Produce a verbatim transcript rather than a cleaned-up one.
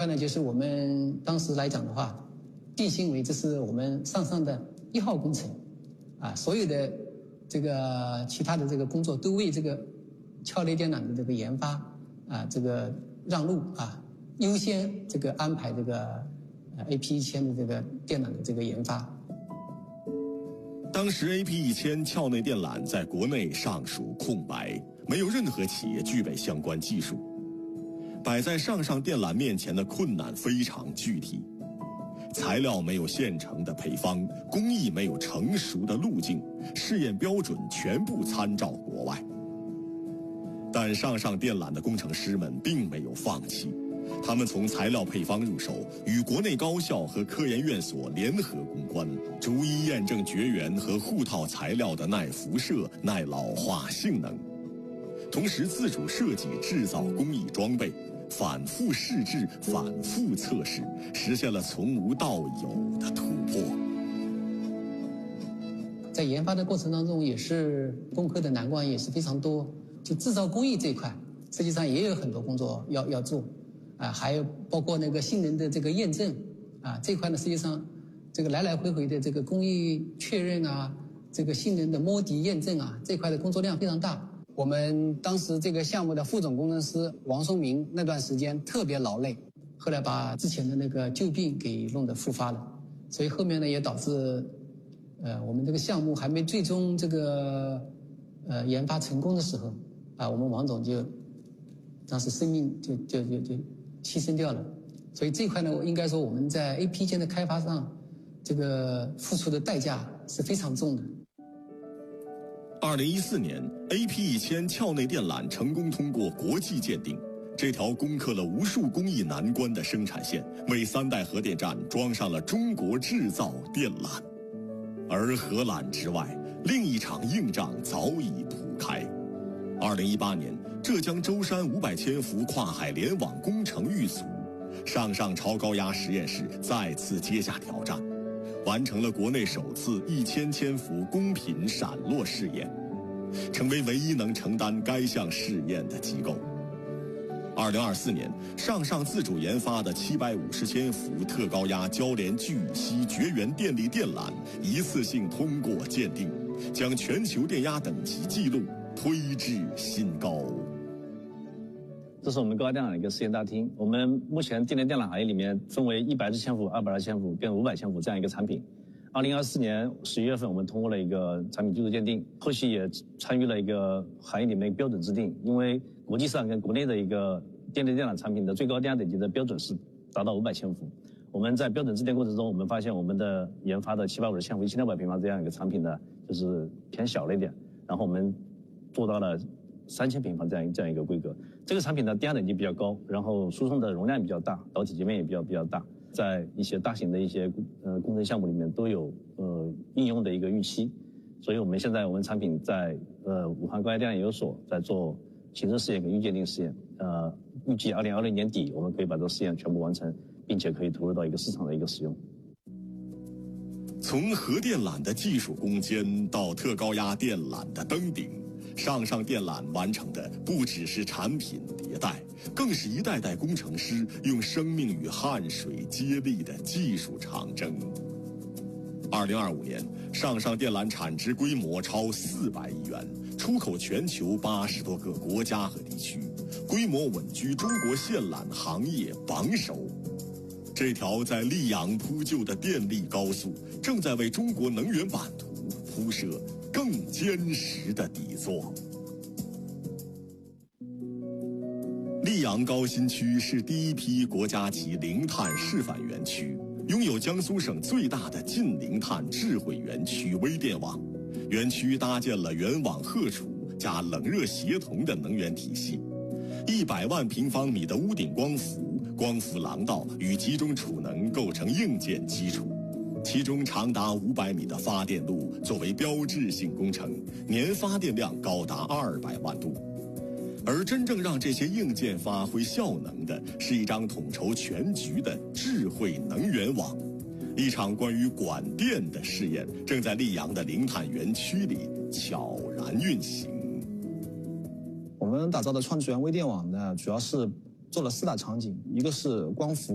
呢，就是我们当时来讲的话，定性为这是我们上上的一号工程，啊，所有的这个其他的这个工作都为这个鞘内电缆的这个研发啊，这个让路啊，优先这个安排这个呃 A P 一千的这个电缆的这个研发。 当时 A P 一千鞘内电缆在国内尚属空白，没有任何企业具备相关技术。摆在上上电缆面前的困难非常具体，材料没有现成的配方，工艺没有成熟的路径，试验标准全部参照国外。但上上电缆的工程师们并没有放弃，他们从材料配方入手，与国内高校和科研院所联合攻关，逐一验证绝缘和护套材料的耐辐射、耐老化性能，同时自主设计制造工艺装备，反复试制、反复测试，实现了从无到有的突破。 在研发的过程当中，也是攻克的难关也是非常多。就制造工艺这一块，实际上也有很多工作要要做，啊，还有包括那个性能的这个验证，啊，这块呢，实际上这个来来回回的这个工艺确认啊，这个性能的摸底验证啊，这块的工作量非常大。 我们当时这个项目的副总工程师王松明那段时间特别劳累， 后来把之前的那个旧病给弄得复发了，所以后面呢也导致，呃，我们这个项目还没最终这个呃研发成功的时候，啊，我们王总就当时生命就就就就牺牲掉了。所以这块呢，应该说我们在 A P 件的开发上，这个付出的代价是非常重的。 二零一四年 ，A P 一千鞘内电缆成功通过国际鉴定，这条攻克了无数工艺难关的生产线，为三代核电站装上了中国制造电缆。而核缆之外，另一场硬仗早已铺开。二零一八年，浙江舟山五百千伏跨海联网工程遇阻，上上超高压实验室再次接下挑战，完成了国内首次一千千伏公频闪落试验，成为唯一能承担该项试验的机构。二零二四年，上上自主研发的七百五十千伏特高压交联聚乙烯绝缘电力电缆一次性通过鉴定，将全球电压等级记录推至新高。 这是我们高压电缆的一个试验大厅。我们目前电力电缆行业里面分为一百二十千伏、二百二十千伏跟五百千伏这样一个产品。二零二四年十一月份，我们通过了一个产品技术鉴定，后续也参与了一个行业里面标准制定。因为国际上跟国内的一个电力电缆产品的最高电压等级的标准是达到五百千伏。我们在标准制定过程中，我们发现我们的研发的七百五十千伏、一千六百平方这样一个产品呢，就是偏小了一点。然后我们做到了三千平方这样这样一个规格。这个产品的电压等级比较高，然后输送的容量比较大，导体截面也比较比较大，在一些大型的一些呃工程项目里面都有呃应用的一个预期。所以我们现在我们产品在呃武汉高压电缆研究所在做行政试验跟预鉴定试验，呃预计二零二零年底我们可以把这个试验全部完成，并且可以投入到一个市场的一个使用。 从核电缆的技术攻坚到特高压电缆的登顶，上上电缆完成的不只是产品迭代，更是一代代工程师用生命与汗水接力的技术长征。二零二五年，上上电缆产值规模超四百亿元，出口全球八十多个国家和地区，规模稳居中国线缆行业榜首。这条在溧阳铺就的电力高速，正在为中国能源版图铺设更坚实的底座。溧阳高新区是第一批国家级零碳示范园区，拥有江苏省最大的近零碳智慧园区微电网。园区搭建了原网荷储加冷热协同的能源体系，一百万平方米的屋顶光伏、光伏廊道与集中储能构成硬件基础。其中长达五百米的发电路作为标志性工程，年发电量高达二百万度。而真正让这些硬件发挥效能的，是一张统筹全局的智慧能源网。一场关于管电的试验正在溧阳的零碳园区里悄然运行。 我们打造的创智园微电网呢，主要是做了四大场景，一个是光伏。